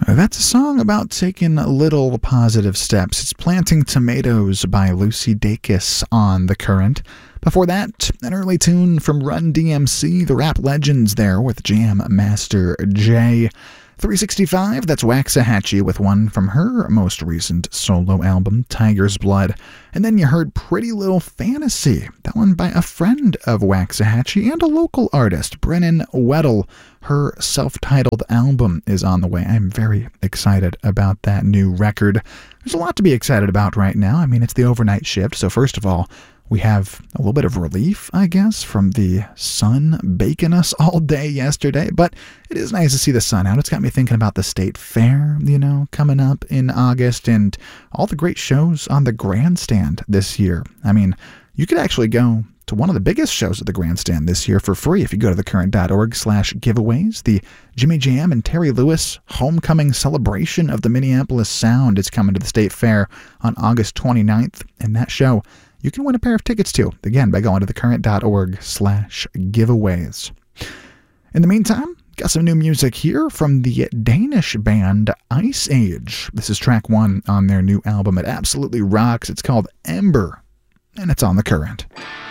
That's a song about taking little positive steps. It's Planting Tomatoes by Lucy Dacus on The Current. Before that, an early tune from Run DMC, the rap legends there with Jam Master Jay. 365, that's Waxahachie with one from her most recent solo album, Tiger's Blood. And then you heard Pretty Little Fantasy, that one by a friend of Waxahachie and a local artist, Brennan Weddle. Her self-titled album is on the way. I'm very excited about that new record. There's a lot to be excited about right now. I mean, it's the overnight shift, so first of all, we have a little bit of relief, I guess, from the sun baking us all day yesterday, but it is nice to see the sun out. It's got me thinking about the State Fair, coming up in August, and all the great shows on the Grandstand this year. I mean, you could actually go to one of the biggest shows at the Grandstand this year for free if you go to thecurrent.org/giveaways. The Jimmy Jam and Terry Lewis Homecoming Celebration of the Minneapolis Sound is coming to the State Fair on August 29th, and that show you can win a pair of tickets to, again, by going to thecurrent.org/giveaways. In the meantime, got some new music here from the Danish band Ice Age. This is track 1 on their new album. It absolutely rocks. It's called Ember, and it's on The Current.